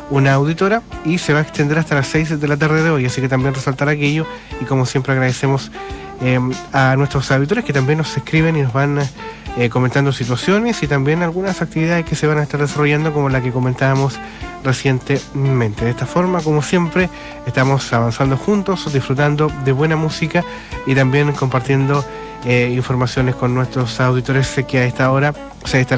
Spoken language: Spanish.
una auditora y se va a extender hasta las 6 de la tarde de hoy, así que también resaltar aquello. Y como siempre agradecemos a nuestros auditores que también nos escriben y nos van comentando situaciones y también algunas actividades que se van a estar desarrollando, como la que comentábamos recientemente. De esta forma, como siempre, estamos avanzando juntos, disfrutando de buena música y también compartiendo informaciones con nuestros auditores que a esta hora se estarán